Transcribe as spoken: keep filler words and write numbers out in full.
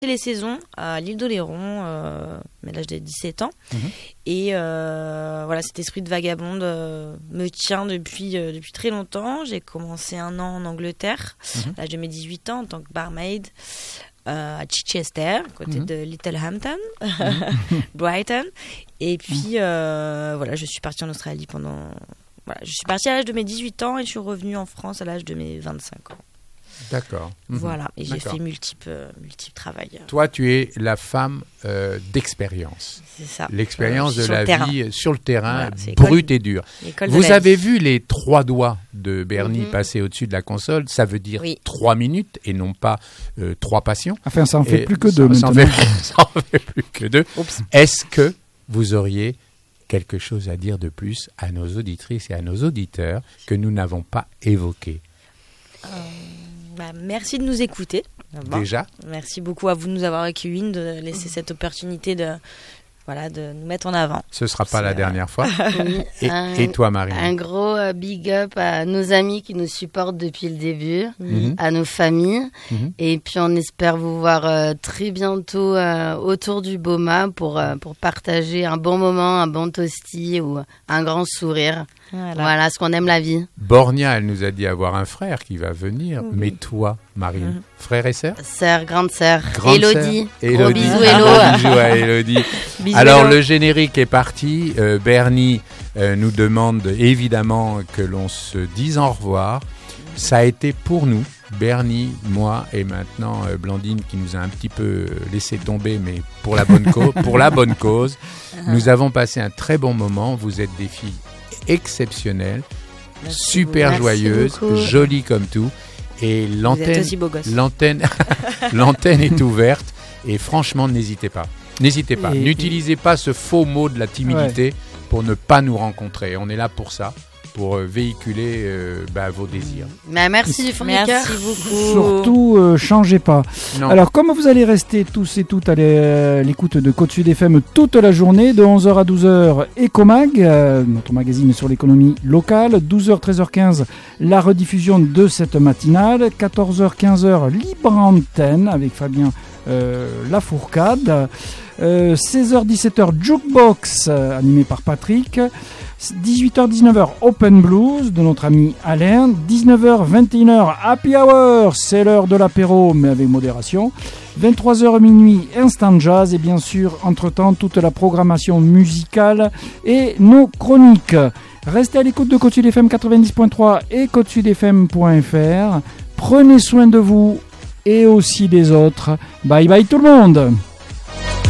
les saisons à l'île d'Oléron, euh, mais là j'ai dix-sept ans. Mmh. Et euh, voilà, cet esprit de vagabonde euh, me tient depuis, euh, depuis très longtemps. J'ai commencé un an en Angleterre, mmh. à l'âge de mes dix-huit ans, en tant que barmaid euh, à Chichester, côté mmh. de Littlehampton, mmh. Brighton. Et puis euh, voilà, je suis partie en Australie pendant... Voilà, je suis partie à l'âge de mes dix-huit ans et je suis revenue en France à l'âge de mes vingt-cinq ans. D'accord. Voilà, et j'ai D'accord. fait multiples, euh, multiples travails. Toi, tu es la femme euh, d'expérience. C'est ça. L'expérience euh, de la terrain. vie sur le terrain, voilà, brute et dure. Vous avez vie. vu les trois doigts de Bernie mm-hmm. passer au-dessus de la console. Ça veut dire oui. trois minutes et non pas euh, trois passions. Enfin, ça en fait et plus que ça, deux. Ça en, fait, ça en fait plus que deux. Oups. Est-ce que vous auriez quelque chose à dire de plus à nos auditrices et à nos auditeurs que nous n'avons pas évoqué? euh... Bah, merci de nous écouter. Bon. Déjà. Merci beaucoup à vous de nous avoir accueillis, de laisser cette opportunité de, voilà, de nous mettre en avant. Ce ne sera pas C'est la dernière fois. Oui, et, un, et toi, Marie? Un gros uh, big up à nos amis qui nous supportent depuis le début, mm-hmm. à nos familles. Mm-hmm. Et puis, on espère vous voir uh, très bientôt uh, autour du Boma pour, uh, pour partager un bon moment, un bon tosti ou un grand sourire. Voilà. voilà, ce qu'on aime la vie. Bornia, elle nous a dit avoir un frère qui va venir. Mm-hmm. Mais toi, Marine, mm-hmm. frère et sœur? Sœur, grande sœur. Grande Élodie. Élodie. Gros bisous, Hello. Hello. Bisous à Élodie. Bisous, Alors, Hello. le générique est parti. Euh, Bernie euh, nous demande évidemment que l'on se dise au revoir. Ça a été pour nous, Bernie, moi et maintenant euh, Blandine qui nous a un petit peu laissé tomber, mais pour la bonne cause. pour la bonne cause. Nous avons passé un très bon moment. Vous êtes des filles exceptionnelle, merci super joyeuse, beaucoup. Jolie comme tout, et l'antenne, l'antenne, l'antenne est ouverte. Et franchement, n'hésitez pas, n'hésitez pas, et, n'utilisez et... pas ce faux mot de la timidité ouais. pour ne pas nous rencontrer. On est là pour ça, pour euh, véhiculer euh, bah, vos désirs. Mais merci du fond du cœur. Merci beaucoup. Surtout, euh, changez pas. Non. Alors, comme vous allez rester tous et toutes à l'écoute de Côte Sud F M toute la journée, de onze heures à douze heures, Ecomag, euh, notre magazine sur l'économie locale, douze heures, treize heures quinze, la rediffusion de cette matinale, quatorze heures, quinze heures, Libre Antenne avec Fabien euh, Lafourcade, euh, seize heures, dix-sept heures, Jukebox, euh, animé par Patrick, dix-huit heures, dix-neuf heures, Open Blues de notre ami Alain. dix-neuf heures, vingt et une heures, Happy Hour, c'est l'heure de l'apéro mais avec modération. vingt-trois heures minuit, Instant Jazz et bien sûr, entre-temps, toute la programmation musicale et nos chroniques. Restez à l'écoute de Côte Sud F M quatre-vingt-dix point trois et côte sud f m point f r. Prenez soin de vous et aussi des autres. Bye bye tout le monde.